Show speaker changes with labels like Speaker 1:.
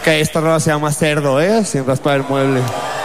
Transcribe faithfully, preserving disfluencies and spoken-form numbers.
Speaker 1: Ok, esta rola se llama Cerdo, ¿eh? Sin raspar el mueble.